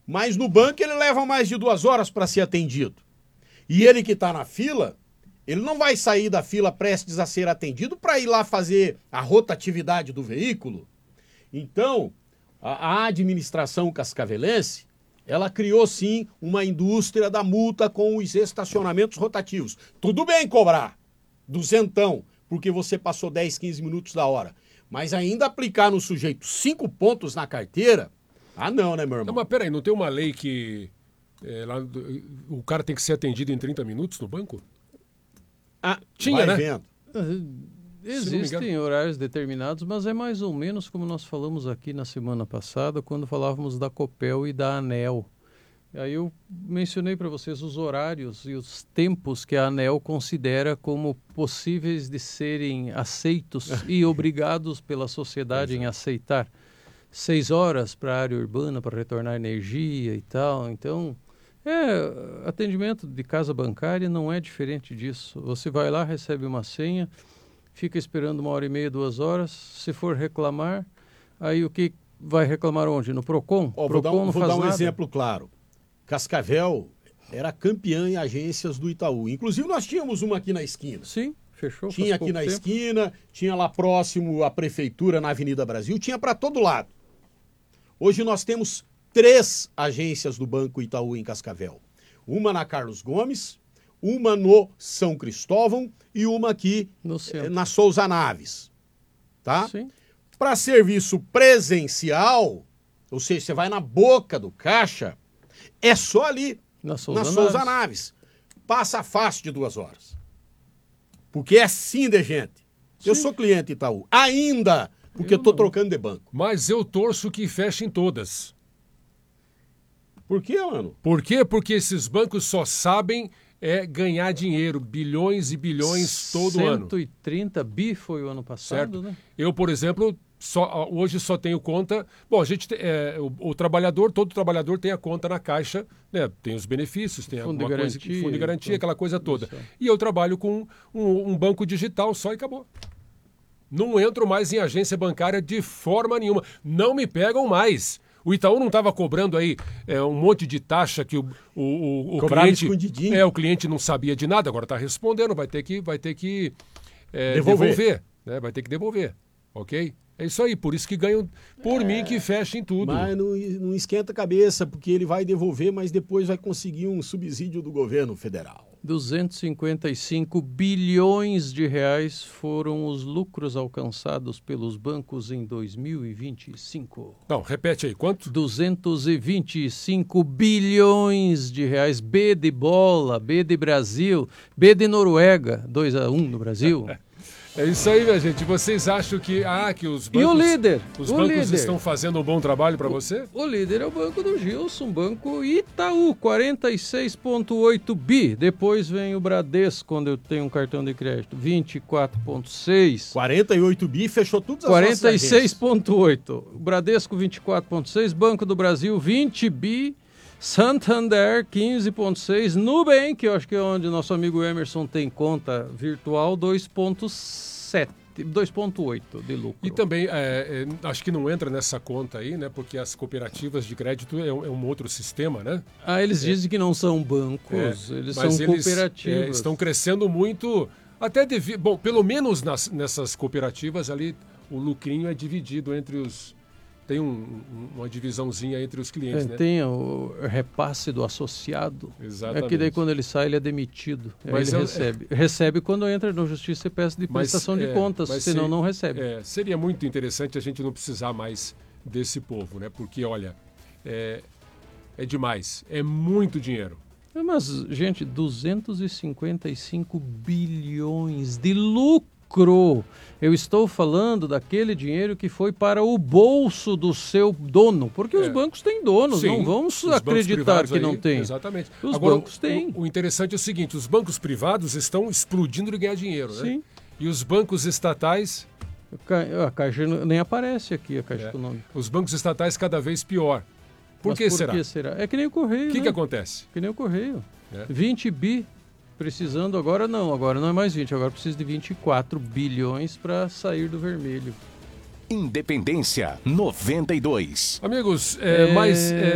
Mas no banco ele leva mais de 2 horas para ser atendido. E ele que está na fila, ele não vai sair da fila prestes a ser atendido para ir lá fazer a rotatividade do veículo. Então, a administração cascavelense, ela criou sim uma indústria da multa com os estacionamentos rotativos. Tudo bem cobrar 200, porque você passou 10, 15 minutos da hora. Mas ainda aplicar no sujeito 5 pontos na carteira, não, né, meu irmão? Não, mas peraí, não tem uma lei que o cara tem que ser atendido em 30 minutos no banco? Tinha, né? Vendo. Existem horários determinados, mas é mais ou menos como nós falamos aqui na semana passada, quando falávamos da Copel e da ANEEL. Aí eu mencionei para vocês os horários e os tempos que a ANEEL considera como possíveis de serem aceitos e obrigados pela sociedade em aceitar. 6 horas para a área urbana, para retornar energia e tal. Então, atendimento de casa bancária não é diferente disso. Você vai lá, recebe uma senha, fica esperando 1h30, 2 horas. Se for reclamar, aí o que vai reclamar onde? No Procon? Vou dar um exemplo claro. Cascavel era campeã em agências do Itaú. Inclusive, nós tínhamos uma aqui na esquina. Sim, fechou. Tinha aqui na esquina, tinha lá próximo à prefeitura, na Avenida Brasil, tinha para todo lado. Hoje nós temos 3 agências do Banco Itaú em Cascavel. Uma na Carlos Gomes, uma no São Cristóvão e uma aqui na Souza Naves. Tá? Sim. Para serviço presencial, ou seja, você vai na boca do caixa, é só ali, na Souza Naves. Passa fácil de 2 horas. Porque é assim de gente. Sim. Eu sou cliente Itaú, ainda, porque eu estou trocando de banco. Mas eu torço que fechem todas. Por quê, mano? Por quê? Porque esses bancos só sabem ganhar dinheiro, bilhões e bilhões todo ano. 130 bi foi o ano passado, certo? Né? Eu, por exemplo, hoje só tenho conta... Bom, a gente o trabalhador, todo trabalhador tem a conta na Caixa, né? Tem os benefícios, tem fundo alguma coisa, fundo de garantia, aquela coisa toda. Isso. E eu trabalho com um banco digital só e acabou. Não entro mais em agência bancária de forma nenhuma. Não me pegam mais. O Itaú não estava cobrando aí um monte de taxa que o cliente... escondidinho. O cliente não sabia de nada, agora está respondendo, vai ter que devolver. Né? Vai ter que devolver, ok? É isso aí, por isso que ganham, por mim que fechem tudo. Mas não esquenta a cabeça, porque ele vai devolver, mas depois vai conseguir um subsídio do governo federal. 255 bilhões de reais foram os lucros alcançados pelos bancos em 2025. Não, repete aí, quanto? 225 bilhões de reais. B de bola, B de Brasil, B de Noruega, 2-1 no Brasil. É isso aí, minha gente. Vocês acham que os bancos, e o líder? Os bancos estão fazendo um bom trabalho para você? O líder é o Banco do Gilson, Banco Itaú, 46,8 bi. Depois vem o Bradesco, quando eu tenho um cartão de crédito, 24,6. 48 bi, fechou tudo as 46,8. O Bradesco, 24,6. Banco do Brasil, 20 bi. Santander, 15,6. Nubank, eu acho que é onde nosso amigo Emerson tem conta virtual, 2,8 de lucro. E também, acho que não entra nessa conta aí, né? Porque as cooperativas de crédito é um outro sistema, né? Eles dizem que não são bancos, eles são cooperativas. Eles estão crescendo muito, até devido... Bom, pelo menos nessas cooperativas ali, o lucrinho é dividido entre os... Tem uma divisãozinha entre os clientes, né? Tem o repasse do associado. Exatamente. É que daí quando ele sai, ele é demitido. Mas ele recebe. Recebe quando entra na Justiça e peça de prestação de contas, senão não recebe. Seria muito interessante a gente não precisar mais desse povo, né? Porque, olha, é demais. É muito dinheiro. Mas, gente, 255 bilhões de lucro. Eu estou falando daquele dinheiro que foi para o bolso do seu dono, porque os bancos têm donos, não vamos acreditar que não tem. Exatamente. Os bancos têm. O interessante é o seguinte, os bancos privados estão explodindo de ganhar dinheiro, né? Sim. E os bancos estatais... A Caixa nem aparece aqui, a Caixa Econômica. Os bancos estatais cada vez pior. Por que será? É que nem o Correio, O que acontece? Que nem o Correio. 20 bi. Precisando agora não é mais 20, agora precisa de 24 bilhões para sair do vermelho. Independência 92. Amigos,